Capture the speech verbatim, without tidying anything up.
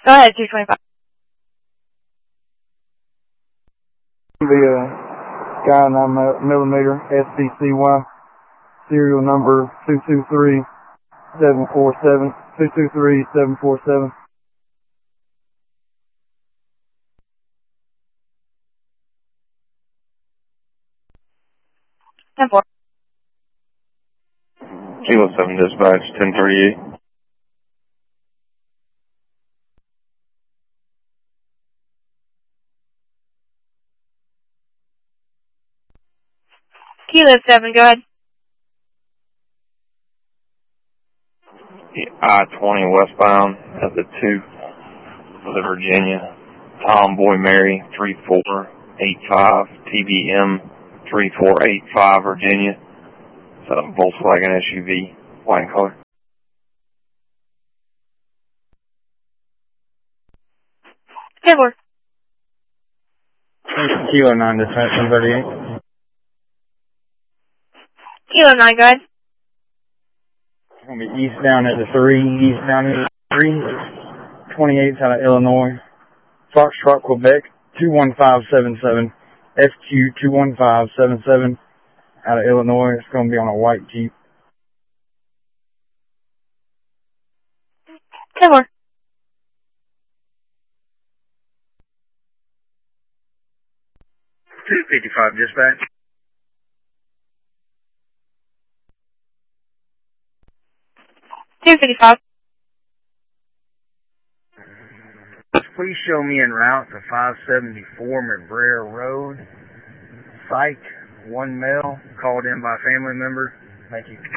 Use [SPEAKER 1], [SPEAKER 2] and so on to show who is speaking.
[SPEAKER 1] Go ahead, two twenty-five.
[SPEAKER 2] Be a guy nine millimeter S C C Y, serial number two two three seven four seven, two two three seven four seven.
[SPEAKER 1] ten four.
[SPEAKER 3] Kilo seven dispatch, ten thirty-eight.
[SPEAKER 1] Kilo seven, go ahead.
[SPEAKER 3] I twenty westbound at the two for the Virginia. Tom Boy Mary, three four eight five, T B M, three four eight five, Virginia. It's a Volkswagen S U V, white in color.
[SPEAKER 1] ten four.
[SPEAKER 2] Kilo nine dispatch, ten thirty-eight.
[SPEAKER 1] Kilo nine, go ahead.
[SPEAKER 2] It's going to be eastbound at the three, eastbound at the three, twenty-eighth out of Illinois. Foxtrot, Quebec, two one five seven seven, F Q two one five seven seven out of Illinois. It's going to be on a white Jeep.
[SPEAKER 1] ten four.
[SPEAKER 2] two fifty-five dispatch.
[SPEAKER 1] two fifty-five.
[SPEAKER 2] Please show me en route to five seventy-four McBrayer Road. Psych, one male, called in by a family member. Thank you.